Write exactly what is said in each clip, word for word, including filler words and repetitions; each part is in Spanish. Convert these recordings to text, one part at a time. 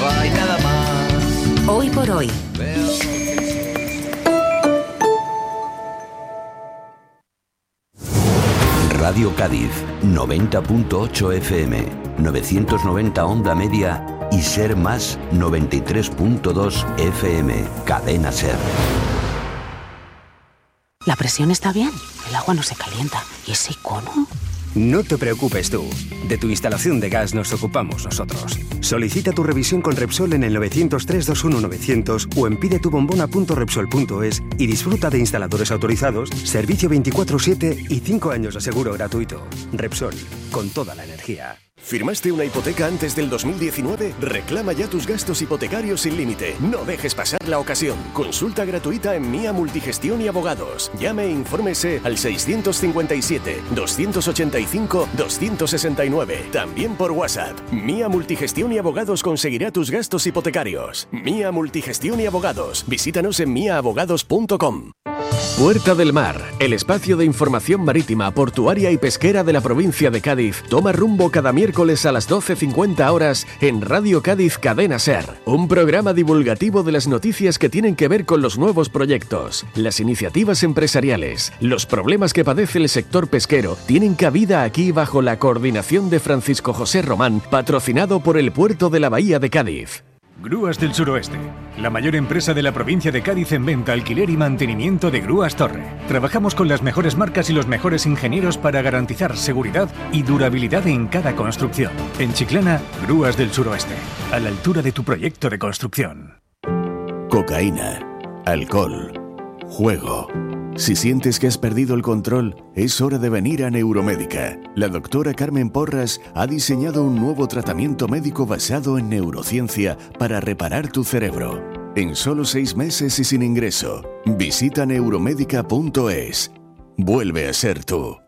no hay nada más. Hoy por hoy. Radio Cádiz, noventa punto ocho F M, novecientos noventa onda media y Ser Más, noventa y tres punto dos F M, Cadena Ser. La presión está bien, el agua no se calienta. ¿Y ese icono? No te preocupes tú. De tu instalación de gas nos ocupamos nosotros. Solicita tu revisión con Repsol en el nueve cero tres, dos uno nueve cero cero o en pidetubombona punto repsol punto es y disfruta de instaladores autorizados, servicio veinticuatro siete y cinco años de seguro gratuito. Repsol, con toda la energía. ¿Firmaste una hipoteca antes del dos mil diecinueve? Reclama ya tus gastos hipotecarios sin límite. No dejes pasar la ocasión. Consulta gratuita en Mía Multigestión y Abogados. Llame e infórmese al seiscientos cincuenta y siete, doscientos ochenta y cinco, doscientos sesenta y nueve. También por WhatsApp. Mía Multigestión y Abogados conseguirá tus gastos hipotecarios. Mía Multigestión y Abogados. Visítanos en mía abogados punto com. Puerta del Mar, el espacio de información marítima, portuaria y pesquera de la provincia de Cádiz, toma rumbo cada miércoles a las doce cincuenta horas en Radio Cádiz Cadena Ser. Un programa divulgativo de las noticias que tienen que ver con los nuevos proyectos, las iniciativas empresariales, los problemas que padece el sector pesquero, tienen cabida aquí bajo la coordinación de Francisco José Román, patrocinado por el Puerto de la Bahía de Cádiz. Grúas del Suroeste, la mayor empresa de la provincia de Cádiz en venta, alquiler y mantenimiento de grúas torre. Trabajamos con las mejores marcas y los mejores ingenieros para garantizar seguridad y durabilidad en cada construcción. En Chiclana, Grúas del Suroeste, a la altura de tu proyecto de construcción. Cocaína, alcohol, juego. Si sientes que has perdido el control, es hora de venir a Neuromédica. La doctora Carmen Porras ha diseñado un nuevo tratamiento médico basado en neurociencia para reparar tu cerebro. En solo seis meses y sin ingreso. Visita neuromédica punto es. Vuelve a ser tú.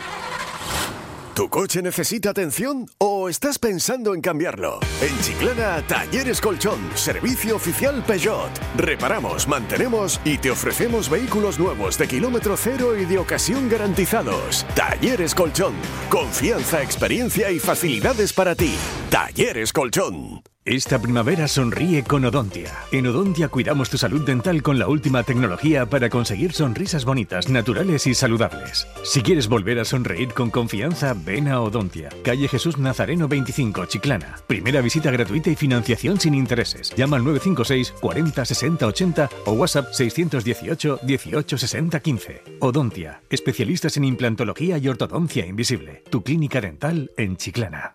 ¿Tu coche necesita atención o estás pensando en cambiarlo? En Chiclana, Talleres Colchón, servicio oficial Peugeot. Reparamos, mantenemos y te ofrecemos vehículos nuevos de kilómetro cero y de ocasión garantizados. Talleres Colchón, confianza, experiencia y facilidades para ti. Talleres Colchón. Esta primavera sonríe con Odontia. En Odontia cuidamos tu salud dental con la última tecnología para conseguir sonrisas bonitas, naturales y saludables. Si quieres volver a sonreír con confianza, ven a Odontia. Calle Jesús Nazareno veinticinco, Chiclana. Primera visita gratuita y financiación sin intereses. Llama al nueve cinco seis, cuarenta, sesenta, ochenta o WhatsApp seiscientos dieciocho, dieciocho, sesenta, quince. Odontia, especialistas en implantología y ortodoncia invisible. Tu clínica dental en Chiclana.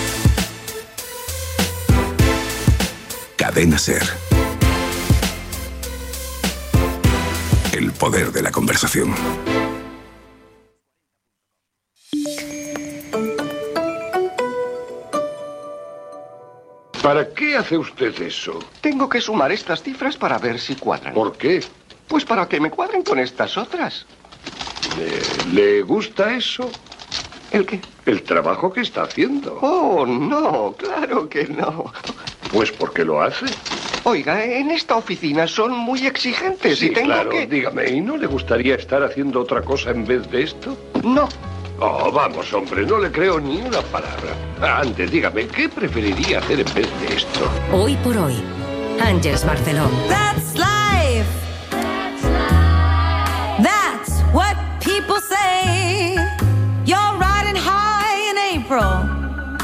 Cadena Ser. El poder de la conversación. ¿Para qué hace usted eso? Tengo que sumar estas cifras para ver si cuadran. ¿Por qué? Pues para que me cuadren con estas otras. ¿Le, le gusta eso? ¿El qué? El trabajo que está haciendo. Oh, no, claro que no. Pues ¿por qué lo hace? Oiga, en esta oficina son muy exigentes sí, y tengo claro, que... dígame, ¿y no le gustaría estar haciendo otra cosa en vez de esto? No. Oh, vamos, hombre, no le creo ni una palabra. Antes, dígame, ¿qué preferiría hacer en vez de esto? Hoy por hoy, Ángeles Barceló. That's life. That's life. That's what people say. You're riding high in April.